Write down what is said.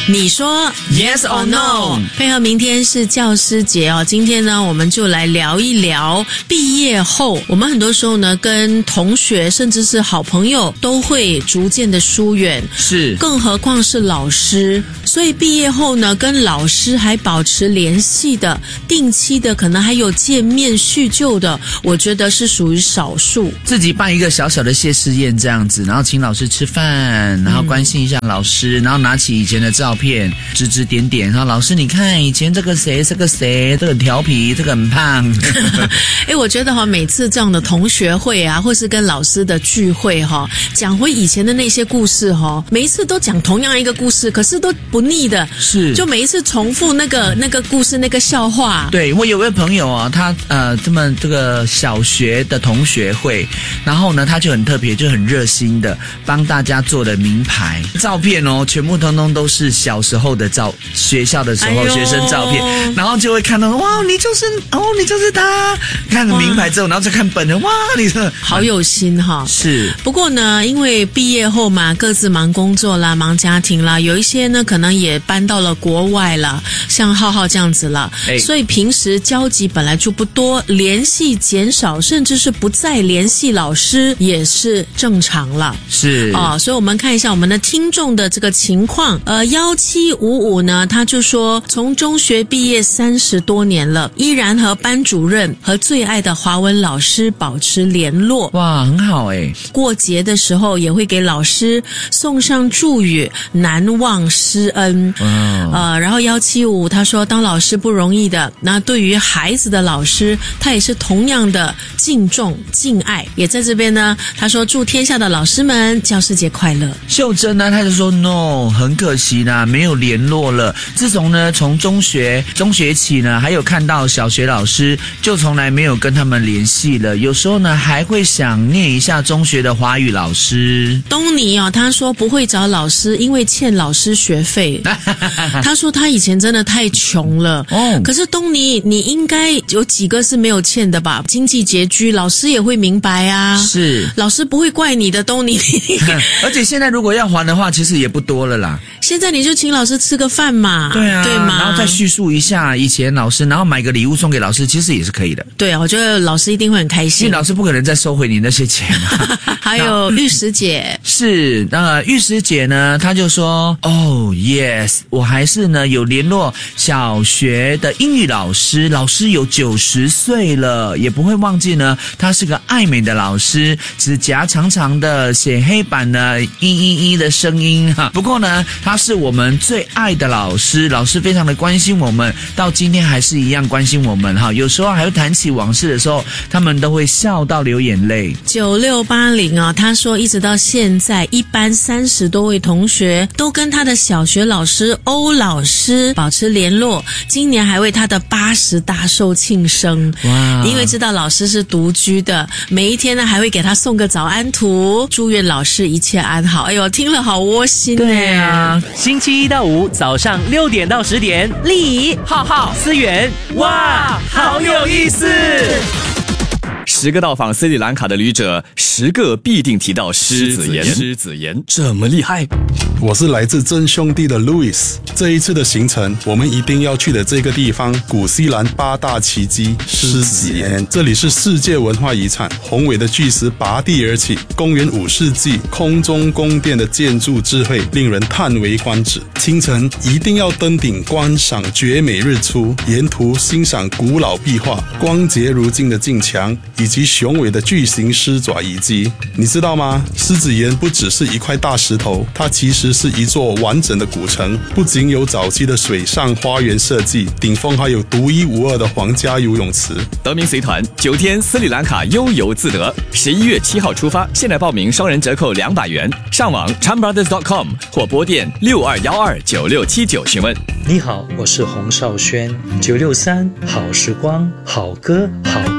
你说 Yes or No？ 配合明天是教师节哦，今天呢我们就来聊一聊毕业后，我们很多时候呢跟同学甚至是好朋友都会逐渐的疏远， 是， 更何况是老师。所以毕业后呢，跟老师还保持联系的，定期的可能还有见面叙旧的，我觉得是属于少数。 自己办一个小小的谢师宴这样子，然后请老师吃饭，然后关心一下老师，然后拿起以前的照片指指点点，然后老师你看以前这个谁这个谁，这个很调皮，这个很胖。 我觉得每次这样的同学会啊，或是跟老师的聚会讲回以前的那些故事每一次都讲同样一个故事，可是都不腻的， 是， 就每一次重复那个故事那个笑话。 对，我有位朋友他这么这个小学的同学会，然后呢他就很特别，就很热心的帮大家做的名牌照片全部通通都是小时候的学校的时候学生照片，然后就会看到哇你就是他，看了名牌之后然后再看本人，哇你这好有心是。 不过呢因为毕业后嘛，各自忙工作啦，忙家庭啦，有一些呢可能也搬到了国外了，像浩浩这样子了，所以平时交集本来就不多，联系减少，甚至是不再联系老师也是正常了。 是所以我们看一下我们的听众的这个情况。1755呢，他就说从中学毕业30多年了，依然和班主任和最爱的华文老师保持联络。 哇，很好过节的时候也会给老师送上祝语，难忘师恩。然后175他说当老师不容易的，那对于孩子的老师他也是同样的敬重敬爱。也在这边呢，他说祝天下的老师们教师节快乐。 秀珍呢他就说 no， 很可惜啦，没有联络了。自从呢从中学起呢，还有看到小学老师，就从来没有跟他们联系了。有时候呢还会想念一下中学的华语老师。 东尼他说不会找老师，因为欠老师学费。他说他以前真的太穷了。可是东尼你应该有几个是没有欠的吧？经济拮据，老师也会明白啊。 是， 老师不会怪你的，东尼。 而且现在如果要还的话，其实也不多了啦。 现在你就请老师吃个饭嘛。 对啊， 对吗？ 然后再叙述一下以前老师，然后买个礼物送给老师，其实也是可以的。 对啊，我觉得老师一定会很开心， 因为老师不可能再收回你那些钱还有玉石姐是，玉石姐呢她就说yes， 我还是呢有联络小学的英语老师，老师有90岁了，也不会忘记呢他是个爱美的老师，指甲长长的，写黑板呢111的声音不过呢他是我们最爱的老师，老师非常的关心我们，到今天还是一样关心我们有时候还会谈起往事的时候，他们都会笑到流眼泪。 9680他说一直到现在，一班30多位同学都跟他的小学老师欧老师保持联络，今年还为他的80大寿庆生。哇！因为知道老师是独居的，每一天呢还会给他送个早安图，祝愿老师一切安好。哎呦，听了好窝心。 对啊， 星期1到5早上6点到10点， 丽、 浩浩、思源，哇，好有意思！10个到访斯里兰卡的旅者，10个必定提到狮子岩。狮子岩这么厉害？ 我是来自真兄弟的 Louis。这一次的行程，我们一定要去的这个地方——古西兰8大奇迹狮子岩。这里是世界文化遗产，宏伟的巨石拔地而起，公元5世纪空中宫殿的建筑智慧令人叹为观止。清晨一定要登顶观赏绝美日出，沿途欣赏古老壁画、光洁如镜的镜墙以及雄伟的巨型狮爪遗迹。你知道吗？狮子岩不只是一块大石头，它其实是一座完整的古城，不仅有早期的水上花园设计，顶峰还有独一无二的皇家游泳池。 得名随团9天斯里兰卡悠游自得，11月7号出发，现在报名双人折扣200元，上网 chanbrothers.com 或拨电62129679询问。 你好，我是洪少轩，963好时光，好歌好